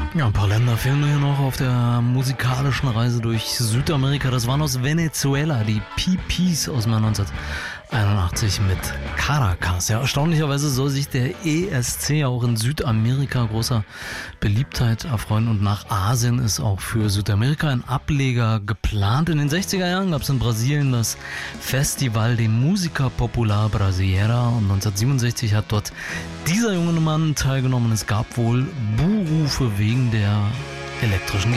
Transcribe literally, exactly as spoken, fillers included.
Ja, ein paar Länder fehlen hier noch auf der musikalischen Reise durch Südamerika. Das waren aus Venezuela die P Ps aus dem Jahr neunzehnhunderteinundachtzig mit Caracas. Ja, erstaunlicherweise soll sich der E S C auch in Südamerika großer Beliebtheit erfreuen und nach Asien ist auch für Südamerika ein Ableger geplant. In den sechziger Jahren gab es in Brasilien das Festival de Música Popular Brasileira und neunzehnhundertsiebenundsechzig hat dort dieser junge Mann teilgenommen. Es gab wohl Buhrufe wegen der elektrischen